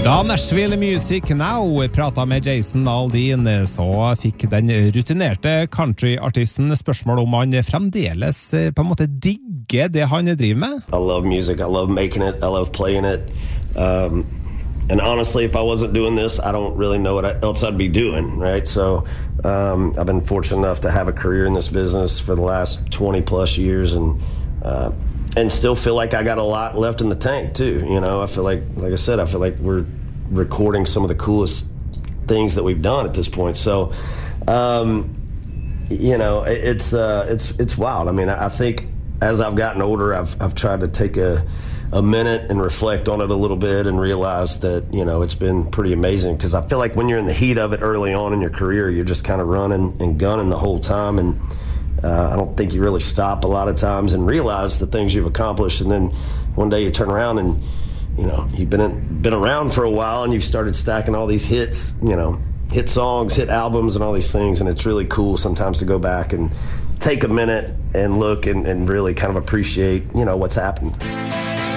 Da Nashville Music Now pratet med Jason Aldean, så fikk den rutinerte countryartisten spørsmål om han fremdeles på en måte digger det han driver med. I love music, I love making it, I love playing it. And honestly, if I wasn't doing this, I don't really know what else I'd be doing, right? So I've been fortunate enough to have a career in this business for the last 20 plus years and still feel like I got a lot left in the tank too. You know, I feel like I said, I feel like we're recording some of the coolest things that we've done at this point. So, you know, it's wild. I mean, I think as I've gotten older, I've tried to take a minute and reflect on it a little bit and realize that, you know, it's been pretty amazing because I feel like when you're in the heat of it early on in your career, you're just kind of running and gunning the whole time. And I don't think you really stop a lot of times and realize the things you've accomplished. And then one day you turn around and, you know, you've been around for a while and you've started stacking all these hits, you know, hit songs, hit albums and all these things. And it's really cool sometimes to go back and take a minute and look and really kind of appreciate, you know, what's happened.